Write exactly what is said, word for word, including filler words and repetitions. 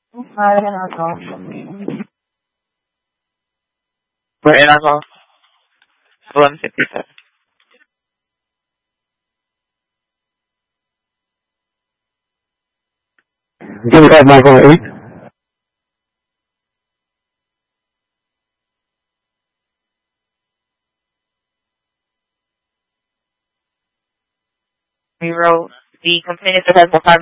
Where in our call? one fifty-seven. Give me that Michael eight. We wrote the complainant has